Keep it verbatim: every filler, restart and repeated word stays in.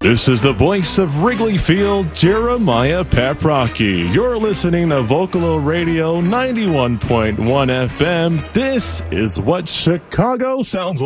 This is the voice of Wrigley Field, Jeremiah Paprocki. You're listening to Vocalo Radio ninety-one point one F M. This is what Chicago sounds like.